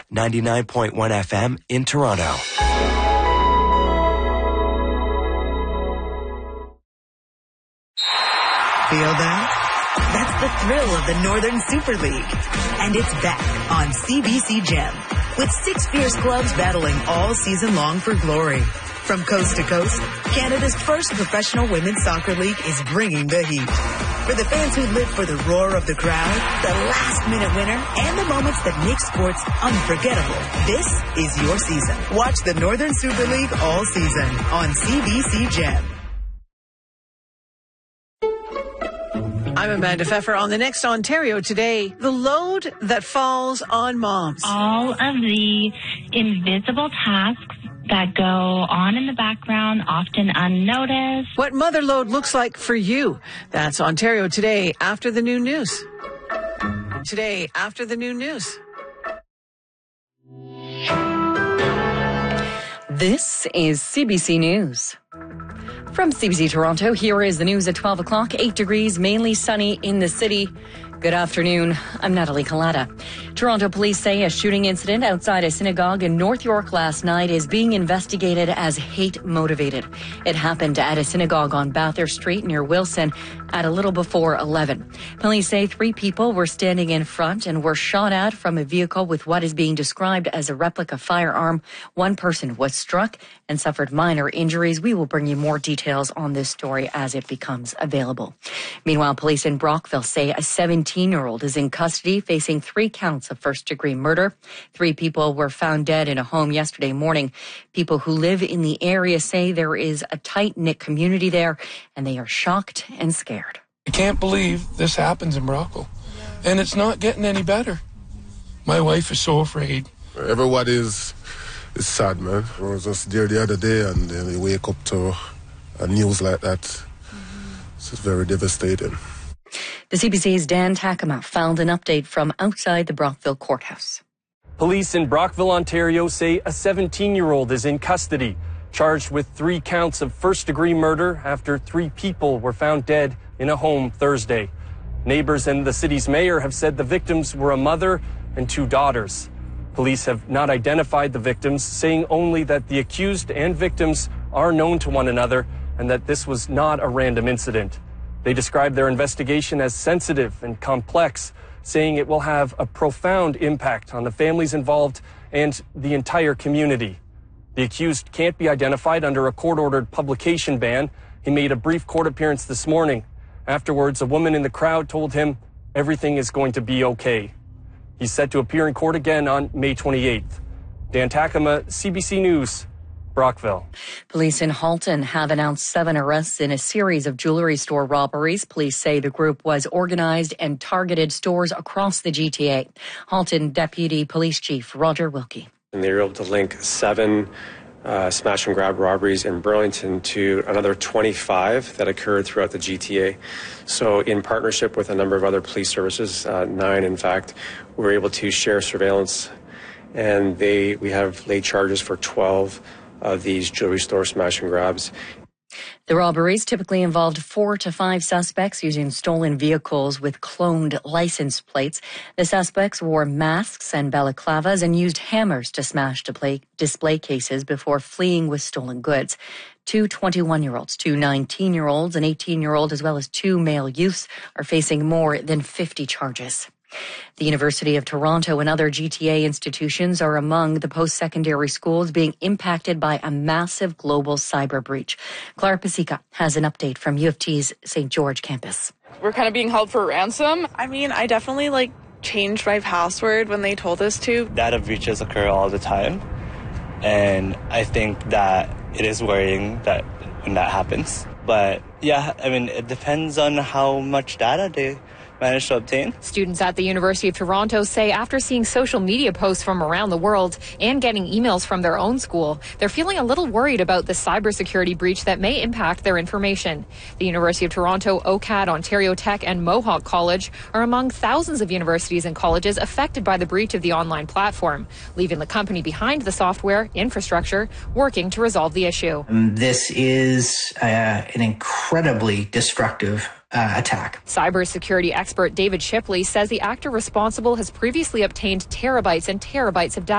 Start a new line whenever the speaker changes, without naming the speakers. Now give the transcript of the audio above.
99.1 FM in Toronto.
Feel that? That's the thrill of the Northern Super League. And it's back on CBC Gem, with 6 fierce clubs battling all season long for glory. From coast to coast, Canada's first professional women's soccer league is bringing the heat. For the fans who live for the roar of the crowd, the last-minute winner, and the moments that make sports unforgettable, this is your season. Watch the Northern Super League all season on CBC Gem.
I'm Amanda Pfeffer. On the next Ontario Today, the load that falls on moms.
All of the invisible tasks that go on in the background, often unnoticed.
What mother load looks like for you. That's Ontario Today after the noon news. Today after the noon news.
This is CBC News. From CBC Toronto, here is the news at 12 o'clock. 8 degrees, mainly sunny in the city. Good afternoon. I'm Natalie Collada. Toronto police say a shooting incident outside a synagogue in North York last night is being investigated as hate-motivated. It happened at a synagogue on Bathurst Street near Wilson at a little before 11. Police say 3 people were standing in front and were shot at from a vehicle with what is being described as a replica firearm. 1 person was struck and suffered minor injuries. We will bring you more details on this story as it becomes available. Meanwhile, police in Brockville say a 17-year-old is in custody facing 3 counts of first-degree murder. 3 people were found dead in a home yesterday morning. People who live in the area say there is a tight-knit community there, and they are shocked and scared.
I can't believe this happens in Brockville, and it's not getting any better. My wife is so afraid.
Everyone is sad, man. I was just there the other day, and then you wake up to a news like that. It's just very devastating.
The CBC's Dan Takema found an update from outside the Brockville courthouse.
Police in Brockville, Ontario say a 17-year-old is in custody, charged with 3 counts of first-degree murder after 3 people were found dead in a home Thursday. Neighbors and the city's mayor have said the victims were a mother and 2 daughters. Police have not identified the victims, saying only that the accused and victims are known to one another and that this was not a random incident. They describe their investigation as sensitive and complex, saying it will have a profound impact on the families involved and the entire community. The accused can't be identified under a court-ordered publication ban. He made a brief court appearance this morning. Afterwards, a woman in the crowd told him everything is going to be okay. He's set to appear in court again on May 28th. Dan Takema, CBC News, Brockville.
Police in Halton have announced 7 arrests in a series of jewelry store robberies. Police say the group was organized and targeted stores across the GTA. Halton Deputy Police Chief Roger Wilkie.
And they were able to link 7 smash and grab robberies in Burlington to another 25 that occurred throughout the GTA. So in partnership with a number of other police services, 9 in fact, we were able to share surveillance, and we have laid charges for 12 of these jewelry store smash and grabs.
The robberies typically involved 4 to 5 suspects using stolen vehicles with cloned license plates. The suspects wore masks and balaclavas and used hammers to smash display cases before fleeing with stolen goods. 2 21-year-olds, 2 19-year-olds, an 18-year-old, as well as 2 male youths are facing more than 50 charges. The University of Toronto and other GTA institutions are among the post-secondary schools being impacted by a massive global cyber breach. Clara Pasica has an update from U of T's St. George campus.
We're kind of being held for ransom. I mean, I definitely changed my password when they told us to.
Data breaches occur all the time, and I think that it is worrying that when that happens. But yeah, I mean, it depends on how much data they managed to obtain.
Students at the University of Toronto say after seeing social media posts from around the world and getting emails from their own school, they're feeling a little worried about the cybersecurity breach that may impact their information. The University of Toronto, OCAD, Ontario Tech, and Mohawk College are among thousands of universities and colleges affected by the breach of the online platform, leaving the company behind the software infrastructure working to resolve the issue.
This is an incredibly destructive attack.
Cybersecurity expert David Shipley says the actor responsible has previously obtained terabytes and terabytes of data